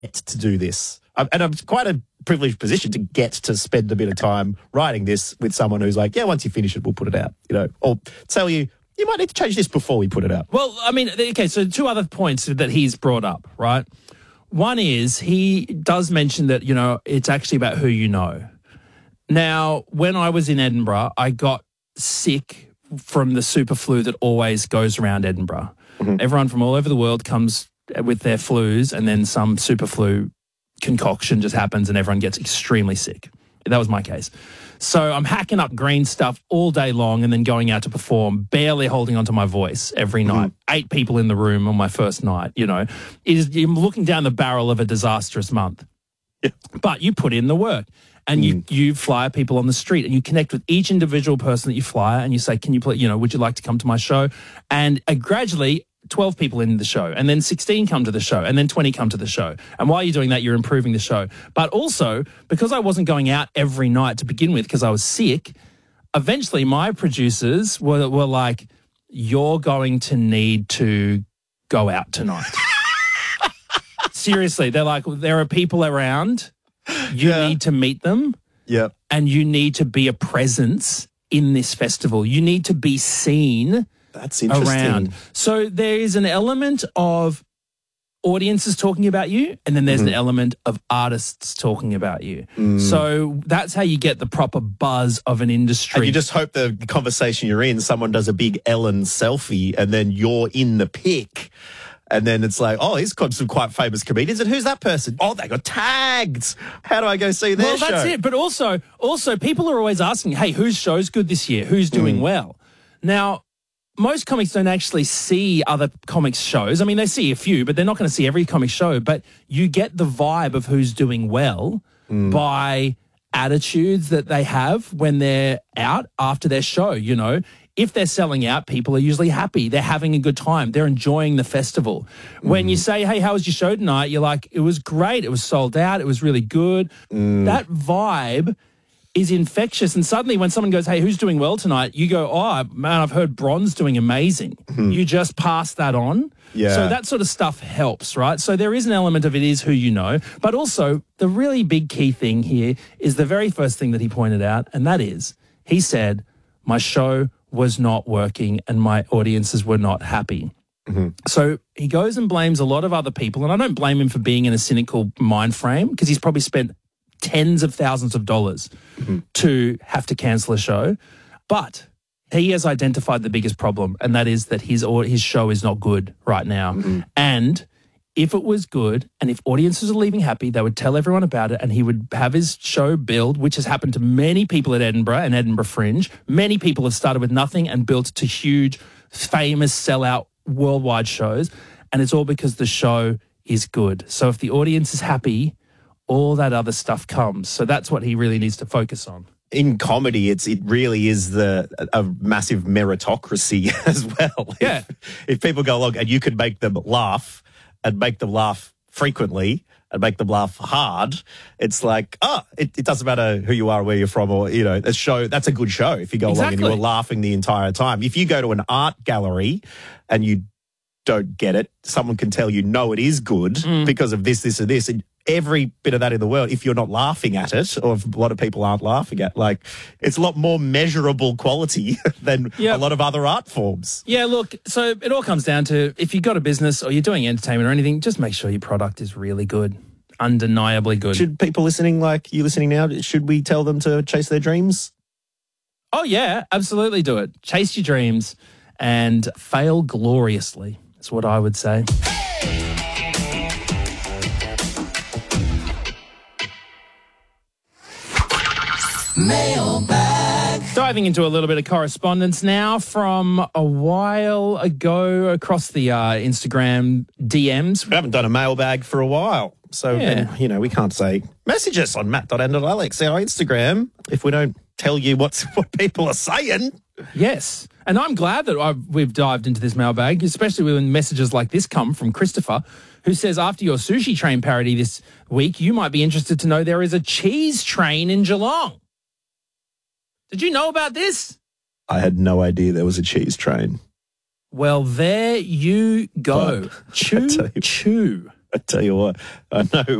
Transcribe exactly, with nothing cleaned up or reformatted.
get to do this. Um, and I'm quite a privileged position to get to spend a bit of time writing this with someone who's like, yeah, once you finish it, we'll put it out, you know, or tell you, you might need to change this before we put it out. Well, I mean, okay, so two other points that he's brought up, right? One is he does mention that, you know, it's actually about who you know. Now, when I was in Edinburgh, I got sick from the super flu that always goes around Edinburgh. Mm-hmm. Everyone from all over the world comes with their flus, and then some super flu concoction just happens and everyone gets extremely sick. That was my case. So I'm hacking up green stuff all day long and then going out to perform, barely holding onto my voice every night. Mm-hmm. Eight people in the room on my first night, you know. Is you're looking down the barrel of a disastrous month. Yeah. But you put in the work. And you, you fly people on the street and you connect with each individual person that you fly and you say, can you play, you know, would you like to come to my show? And uh, gradually twelve people in the show and then sixteen come to the show and then twenty come to the show. And while you're doing that, you're improving the show. But also, because I wasn't going out every night to begin with because I was sick, eventually my producers were, were like, you're going to need to go out tonight. Seriously, they're like, there are people around. You yeah. need to meet them. Yep. And you need to be a presence in this festival. You need to be seen. That's interesting. Around. So there is an element of audiences talking about you, and then there's mm. an element of artists talking about you. Mm. So that's how you get the proper buzz of an industry. And you just hope the conversation you're in, someone does a big Ellen selfie, and then you're in the pic. And then it's like, oh, he's got some quite famous comedians. And who's that person? Oh, they got tagged. How do I go see their show? Well, that's it. But also, also, people are always asking, hey, whose show's good this year? Who's doing mm. well? Now, most comics don't actually see other comics' shows. I mean, they see a few, but they're not going to see every comic show. But you get the vibe of who's doing well mm. by attitudes that they have when they're out after their show, you know. If they're selling out, people are usually happy. They're having a good time. They're enjoying the festival. When mm. you say, hey, how was your show tonight? You're like, it was great. It was sold out. It was really good. Mm. That vibe is infectious. And suddenly when someone goes, hey, who's doing well tonight? You go, oh, man, I've heard Bron's doing amazing. Mm. You just pass that on. Yeah. So that sort of stuff helps, right? So there is an element of it is who you know. But also the really big key thing here is the very first thing that he pointed out, and that is he said, my show was not working and my audiences were not happy. Mm-hmm. So he goes and blames a lot of other people, and I don't blame him for being in a cynical mind frame because he's probably spent tens of thousands of dollars mm-hmm. to have to cancel a show. But he has identified the biggest problem, and that is that his his show is not good right now. Mm-hmm. And if it was good and if audiences are leaving happy, they would tell everyone about it and he would have his show build, which has happened to many people at Edinburgh and Edinburgh Fringe. Many people have started with nothing and built to huge, famous, sellout worldwide shows. And it's all because the show is good. So if the audience is happy, all that other stuff comes. So that's what he really needs to focus on. In comedy, it's it really is the a massive meritocracy as well. Yeah. If, if people go along and you could make them laugh, and make them laugh frequently and make them laugh hard, it's like, oh, it, it doesn't matter who you are, where you're from, or, you know, a show, that's a good show if you go exactly. along and you're laughing the entire time. If you go to an art gallery and you don't get it, someone can tell you, no, it is good mm. because of this, this, and this. And every bit of that in the world, if you're not laughing at it, or if a lot of people aren't laughing at, like, it's a lot more measurable quality than yep. a lot of other art forms. Yeah, look, so it all comes down to if you've got a business or you're doing entertainment or anything, just make sure your product is really good, undeniably good. Should people listening, like you listening now, should we tell them to chase their dreams? Oh, yeah, absolutely do it. Chase your dreams and fail gloriously. That's what I would say. Mailbag. Diving into a little bit of correspondence now from a while ago across the uh, Instagram D Ms. We haven't done a mailbag for a while. So, yeah. then, you know, we can't say, message us on matt dot n dot alex, our Instagram, if we don't tell you what's, what people are saying. Yes. And I'm glad that I've, we've dived into this mailbag, especially when messages like this come from Christopher, who says, after your Sushi Train parody this week, you might be interested to know there is a cheese train in Geelong. Did you know about this? I had no idea there was a cheese train. Well, there you go. But, choo, choo. I tell you what, I know